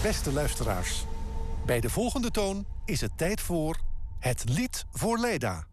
Beste luisteraars, bij de volgende toon is het tijd voor Het Lied voor Leida.